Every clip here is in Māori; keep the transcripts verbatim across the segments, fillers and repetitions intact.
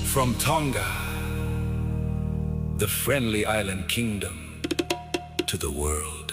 From Tonga, the friendly island kingdom, to the world.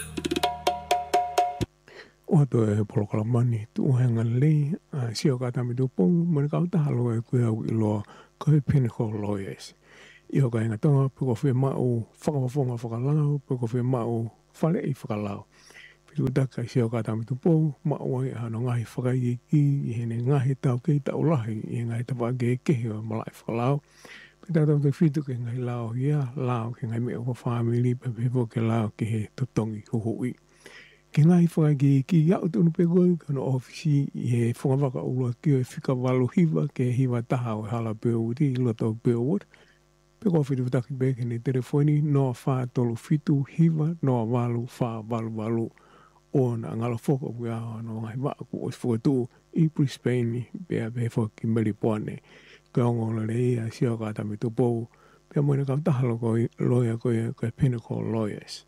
O to e polokalamani tu henga lei a sio ka tami tu pong mo ka ta halo e ku au ilo ko e pene ko lawyers. Io ka inga tonga po ko fe ma o whakawafonga whakalau po ko fe ma o whale i whakalau. Pitu taka sio ka tami tu pong ma o e hano ngahi whakai ki i hene ngahi tau kei tau lahi i ngahi tawa ke kehi o malai whakalau. Pita tau te whitu ke ngai lao ia lao ke ngai me o whamili pe pepo ke lao ke he tutongi huhui. Ke ngai whai ki ki iau tunu pe koe kano ofisi i he whangawaka ua ki o e whika walo hiwa ke hiwa taha o hala peo uti i loto peo wood. Pe koe whitu taki pe ke ne telefoni noa wha tolu whitu hiwa noa walu wha walu walu o na ngala whoko pia no ngai waku o whakatu i Brisbane pia pe whaki Melipone. Koe ongola le ia sio ka tami tu pou pia moina kau tahalo koe loya koe koe Pinnacle Lawyers.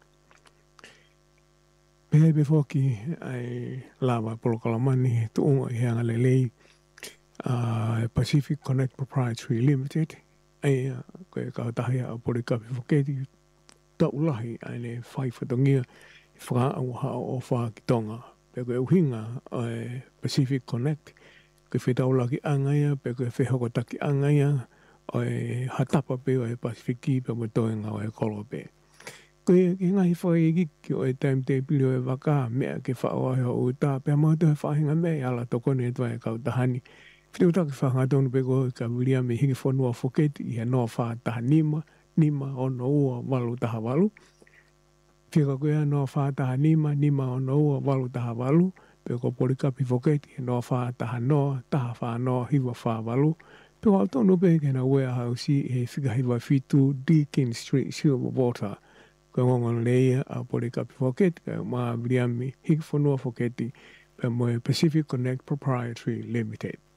Pehe pe whoki ai lawa polokalamani tu unga i heanga le lei uh, Pacific Connect Proprietary Limited ai koe kau tahia a porikapi whaketi tau lahi ai le whai whatongia i whaka au hao o wha ki tonga. Pe koe uhinga ai Pacific Connect koe whetau laki angaia pe koe whehoko taki angaia ai hatapa pe o e Pacific pe mo toi ngā o e kolo pe. Koe ke ngai whai ki ki o e timetable o e waka mea ke whaoa o o tā pe mau te whahinga mea ala tokone e tuai kau tahani. Whitu taki whanga tonu pe koe ka wiria me hiki whanua whoketi i he noa wha taha nima, nima ono ua walu taha walu. Whika koe noa wha taha nima, nima ono ua walu taha walu. Pe ko porikapi whoketi he noa wha taha noa, taha wha noa hiwa wha walu. Pe ko tonu pe ke na warehouse he whika hiwa whitu Deakin Street, Silverwater. Ko ngongon leia a porikapi whoketi ka maa wiria me hiki whanua whoketi pe moe Pacific Connect Proprietary Limited.